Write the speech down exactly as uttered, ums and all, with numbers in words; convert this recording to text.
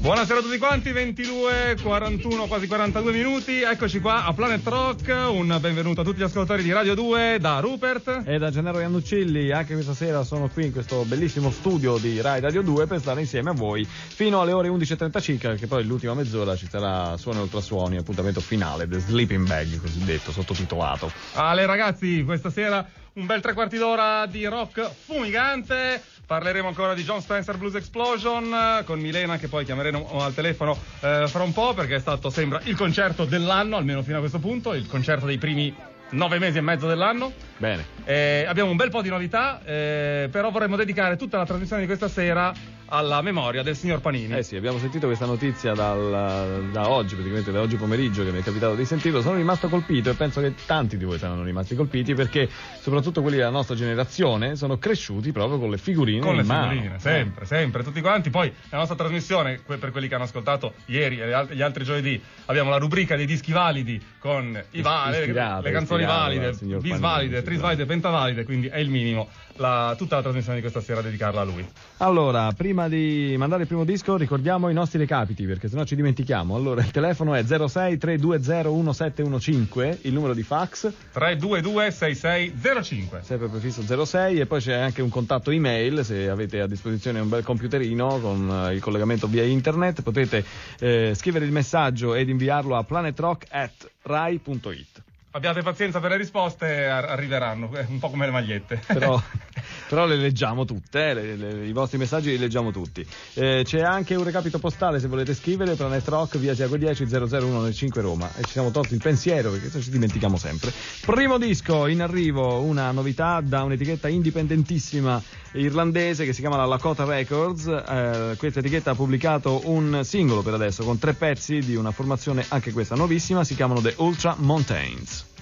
Buonasera a tutti quanti, ventidue e quarantuno, quasi quarantadue minuti, eccoci qua a Planet Rock, un benvenuto a tutti gli ascoltatori di Radio due da Rupert e da Gennaro Iannuccelli. Anche questa sera sono qui in questo bellissimo studio di Rai Radio due per stare insieme a voi fino alle ore undici e trenta circa, perché poi l'ultima mezz'ora ci sarà Suoni e Ultrasuoni, appuntamento finale, The Sleeping Bag cosiddetto, sottotitolato. Ale ragazzi, questa sera un bel tre quarti d'ora di rock fumigante. Parleremo ancora di Jon Spencer Blues Explosion con Milena, che poi chiameremo al telefono eh, fra un po', perché è stato, sembra, il concerto dell'anno, almeno fino a questo punto, il concerto dei primi nove mesi e mezzo dell'anno. Bene. Eh, abbiamo un bel po' di novità, eh, però vorremmo dedicare tutta la trasmissione di questa sera alla memoria del signor Panini. Eh sì, abbiamo sentito questa notizia dal, da oggi, praticamente da oggi pomeriggio, che mi è capitato di sentirlo. Sono rimasto colpito e penso che tanti di voi saranno rimasti colpiti, perché soprattutto quelli della nostra generazione sono cresciuti proprio con le figurine con in le mano. figurine, sempre, sempre, tutti quanti. Poi la nostra trasmissione, per quelli che hanno ascoltato ieri e gli altri giovedì, abbiamo la rubrica dei dischi validi con i va- Ispirata, le, le canzoni valide, bis valide, tris valide, pentavalide, quindi è il minimo la, tutta la trasmissione di questa sera dedicarla a lui. Allora, prima di mandare il primo disco ricordiamo i nostri recapiti, perché sennò ci dimentichiamo. Allora, il telefono è zero sei tre due zero uno sette uno cinque, il numero di fax tre due due sei sei zero cinque, sempre prefisso zero sei, e poi c'è anche un contatto email. Se avete a disposizione un bel computerino con il collegamento via internet, potete eh, scrivere il messaggio ed inviarlo a planetrock at rai punto it. Abbiate pazienza per le risposte, arriveranno, un po' come le magliette. Però, però le leggiamo tutte, eh, le, le, i vostri messaggi li leggiamo tutti. Eh, c'è anche un recapito postale se volete scrivere, Planet Rock, via Siago dieci zero zero uno nel cinque Roma. E ci siamo tolti il pensiero, perché se ci dimentichiamo sempre. Primo disco in arrivo, una novità da un'etichetta indipendentissima irlandese che si chiama la Lakota Records. Eh, questa etichetta ha pubblicato un singolo per adesso con tre pezzi di una formazione anche questa nuovissima, si chiamano The Ultra Mountains.